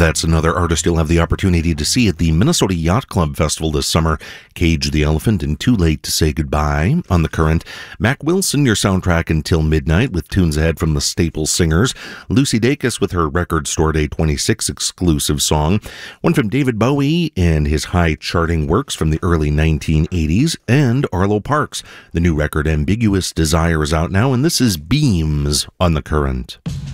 That's another artist you'll have the opportunity to see at the Minnesota Yacht Club Festival this summer. Cage the Elephant and Too Late to Say Goodbye. On The Current, Mac Wilson, your soundtrack until midnight with tunes ahead from the Staple Singers. Lucy Dacus with her Record Store Day 26 exclusive song. One from David Bowie and his high charting works from the early 1980s. And Arlo Parks. The new record Ambiguous Desire is out now, and this is Beams on The Current.